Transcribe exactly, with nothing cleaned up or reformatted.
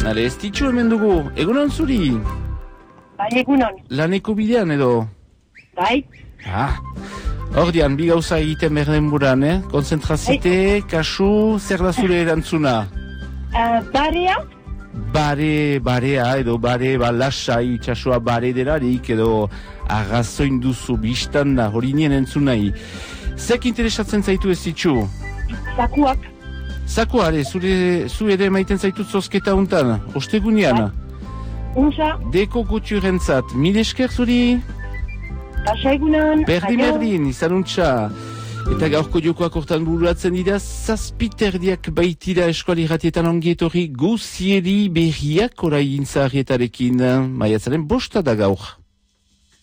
Hale, ez ditxu hemen dugu. Egunon zuri? Bai, egunon. Laneko bidean edo? Bai. Ah, ordean, bi gauza egiten berden buran, eh? Konzentrazite, kasu, zer da zure erantzuna? Uh, barea? Bare, barea, edo bare, ba, lasai, itxasua bare delarik, edo arrazoin duzu, biztan da, hori nien entzun nahi. Zek interesatzen zaitu ez ditxu? Zakuak. Zako, are, zure, zu ere maiten zaitut zozketa untan, ostegunean. Unsa. Deko kuturentzat, mil esker zuri? Asa egunon. Berdin, berdin, izan untxa. Eta gaurko jokoak hortan bururatzen dira, zazpiterdiak baitira eskuali ratietan ongietorri guzieri berriak orai intzaharrietarekin. Maiatzaren bosta da gaur.